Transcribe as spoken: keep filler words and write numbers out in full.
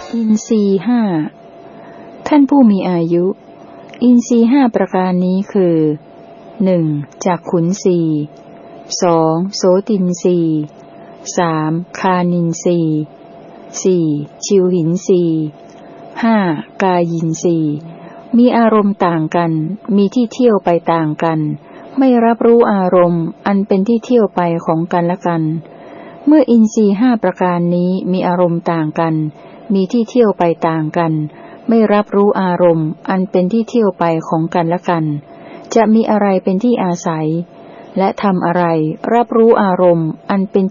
อินทรีย์ห้าท่านผู้มีอายุอินทรีย์ห้าประการนี้คือหนึ่งจักขุนทรีย์สองโสตินทรีย์สามคานินทรีย์สี่ชิวหินทรีย์ห้ากายินทรีย์มีอารมณ์ต่างกันมีที่เที่ยวไปต่างกันไม่รับรู้อารมณ์อันเป็นที่เที่ยวไปของกันและกันเมื่ออินทรีย์ห้าประการนี้มีอารมณ์ต่างกันมีที่เที่ยวไปต่างกันไม่รับรู้อารมณ์อันเป็นที่เที่ยวไปของกันและกันจะมีอะไรเป็นที่อาศัยและทำอะไรรับรู้อารมณ์อันเป็น